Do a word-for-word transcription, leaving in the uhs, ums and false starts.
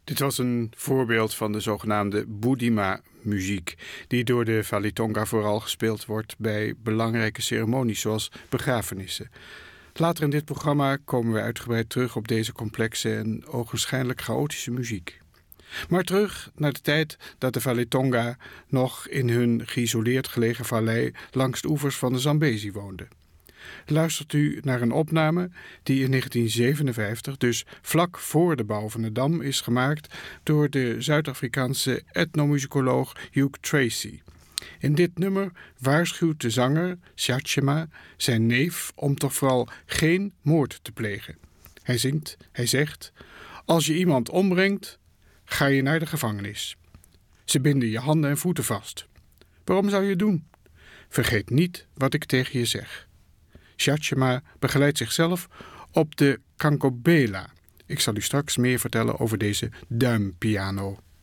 Dit was een voorbeeld van de zogenaamde Budima-muziek, die door de Valitonga vooral gespeeld wordt bij belangrijke ceremonies zoals begrafenissen. Later in dit programma komen we uitgebreid terug op deze complexe en ogenschijnlijk chaotische muziek. Maar terug naar de tijd dat de Valitonga nog in hun geïsoleerd gelegen vallei langs de oevers van de Zambezi woonden. Luistert u naar een opname die in negentien zevenenvijftig, dus vlak voor de bouw van de dam, is gemaakt door de Zuid-Afrikaanse etnomusicoloog Hugh Tracy. In dit nummer waarschuwt de zanger Shatshema zijn neef om toch vooral geen moord te plegen. Hij zingt, hij zegt: als je iemand ombrengt, ga je naar de gevangenis. Ze binden je handen en voeten vast. Waarom zou je het doen? Vergeet niet wat ik tegen je zeg. Shatshema begeleidt zichzelf op de kankobela. Ik zal u straks meer vertellen over deze duimpiano.